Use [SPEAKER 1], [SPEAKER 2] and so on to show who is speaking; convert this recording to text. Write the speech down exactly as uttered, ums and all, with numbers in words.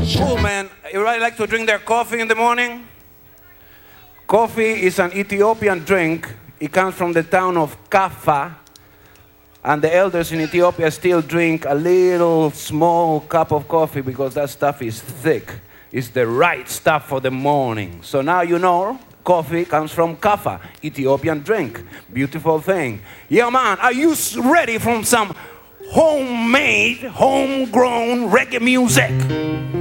[SPEAKER 1] Cool, man. Everybody like to drink their coffee in the morning? Coffee is an Ethiopian drink. It comes from the town of Kaffa. And the elders in Ethiopia still drink a little small cup of coffee because that stuff is thick. It's the right stuff for the morning. So now you know coffee comes from Kaffa, Ethiopian drink. Beautiful thing. Yeah, man, are you ready for some homemade, homegrown reggae music?